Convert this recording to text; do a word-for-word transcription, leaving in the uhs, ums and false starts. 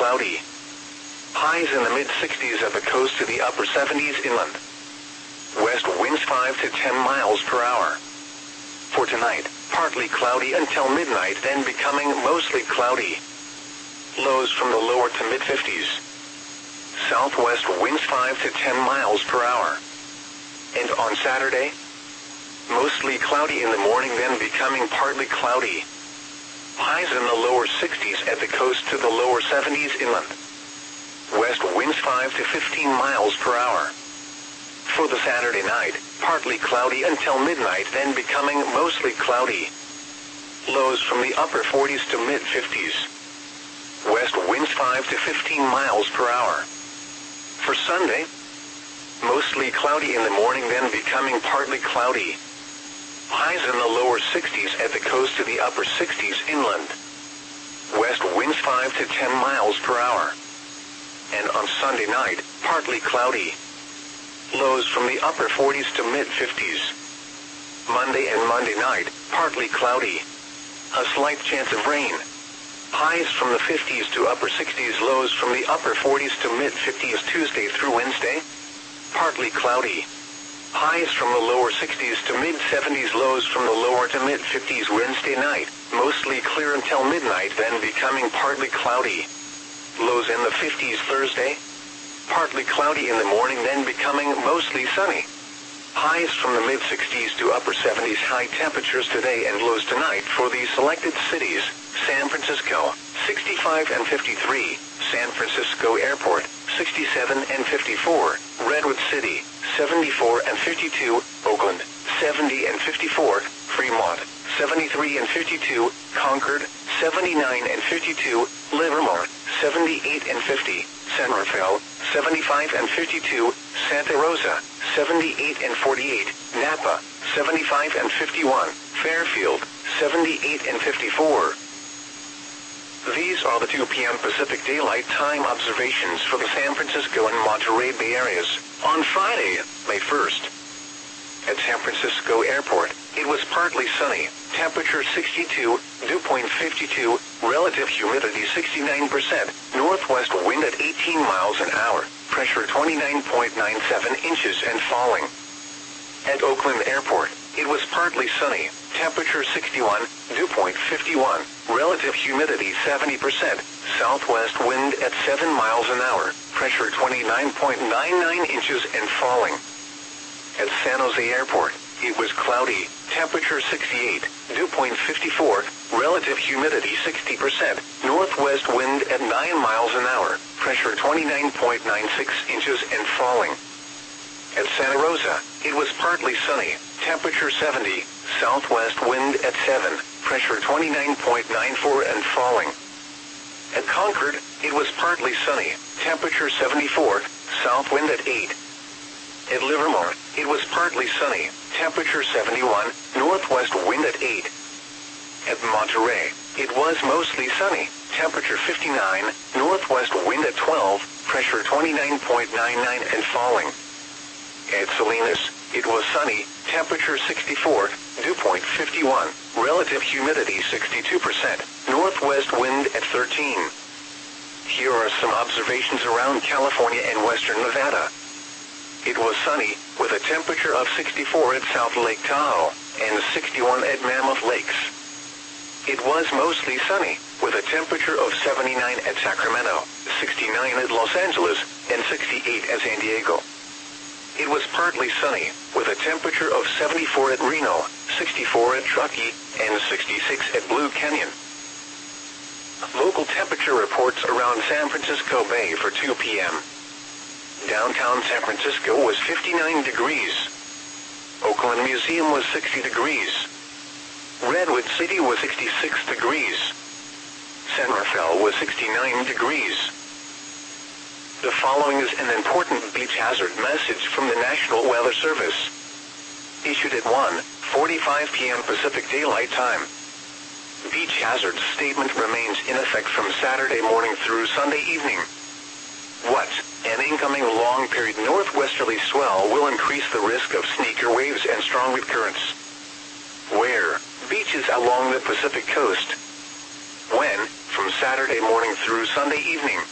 cloudy. Highs in the mid-sixties at the coast to the upper seventies inland. West winds five to ten miles per hour. For tonight, partly cloudy until midnight, then becoming mostly cloudy. Lows from the lower to mid-fifties. Southwest winds five to ten miles per hour. And on Saturday, mostly cloudy in the morning, then becoming partly cloudy. Highs in the lower sixties at the coast to the lower seventies inland. West winds five to fifteen miles per hour. For the Saturday night, partly cloudy until midnight, then becoming mostly cloudy. Lows from the upper forties to mid-fifties. West winds five to fifteen miles per hour. For Sunday, mostly cloudy in the morning, then becoming partly cloudy. Highs in the lower sixties at the coast to the upper sixties inland. West winds five to ten miles per hour. And on Sunday night, partly cloudy. Lows from the upper forties to mid-fifties. Monday and Monday night, partly cloudy. A slight chance of rain. Highs from the fifties to upper sixties, lows from the upper forties to mid-fifties Tuesday through Wednesday. Partly cloudy. Highs from the lower sixties to mid-seventies, lows from the lower to mid-fifties Wednesday night. Mostly clear until midnight, then becoming partly cloudy. Lows in the fifties Thursday. Partly cloudy in the morning, then becoming mostly sunny. Highs from the mid-sixties to upper seventies. High temperatures today and lows tonight for the selected cities. San Francisco, sixty-five and fifty-three. San Francisco Airport, sixty-seven and fifty-four. Redwood City, seventy-four and fifty-two. Oakland, seventy and fifty-four. Fremont, seventy-three and fifty-two. Concord, seventy-nine and fifty-two. Livermore, seventy-eight and fifty. San Rafael, seventy-five and fifty-two. Santa Rosa, seventy-eight and forty-eight. Napa, seventy-five and fifty-one. Fairfield, seventy-eight and fifty-four. These are the two p m Pacific Daylight Time observations for the San Francisco and Monterey Bay areas on Friday, May first. At San Francisco Airport, it was partly sunny, temperature sixty-two, dew point fifty-two, relative humidity sixty-nine percent, northwest wind at eighteen miles an hour, pressure twenty-nine point nine seven inches and falling. At Oakland Airport, it was partly sunny, temperature sixty-one, dew point fifty-one, relative humidity seventy percent, southwest wind at seven miles an hour, pressure twenty-nine point nine nine inches and falling. At San Jose Airport, it was cloudy, temperature sixty-eight, dew point fifty-four, relative humidity sixty percent, northwest wind at nine miles an hour, pressure twenty-nine point nine six inches and falling. At Santa Rosa, it was partly sunny, temperature seventy, southwest wind at seven, pressure twenty-nine point nine four and falling. At Concord, it was partly sunny, temperature seventy-four, south wind at eight. At Livermore, it was partly sunny, temperature seventy-one, northwest wind at eight. At Monterey, it was mostly sunny, temperature fifty-nine, northwest wind at twelve, pressure twenty-nine point nine nine and falling. At Salinas, it was sunny, temperature sixty-four, dew point fifty-one, relative humidity sixty-two percent, northwest wind at thirteen. Here are some observations around California and western Nevada. It was sunny, with a temperature of sixty-four at South Lake Tahoe, and sixty-one at Mammoth Lakes. It was mostly sunny, with a temperature of seventy-nine at Sacramento, sixty-nine at Los Angeles, and sixty-eight at San Diego. It was partly sunny, with a temperature of seventy-four at Reno, sixty-four at Truckee, and sixty-six at Blue Canyon. Local temperature reports around San Francisco Bay for two p m Downtown San Francisco was fifty-nine degrees. Oakland Museum was sixty degrees. Redwood City was sixty-six degrees. San Rafael was sixty-nine degrees. The following is an important beach hazard message from the National Weather Service. Issued at one forty-five p m Pacific Daylight Time. Beach hazard statement remains in effect from Saturday morning through Sunday evening. What? An incoming long-period northwesterly swell will increase the risk of sneaker waves and strong wind currents. Where? Beaches along the Pacific coast. When? From Saturday morning through Sunday evening.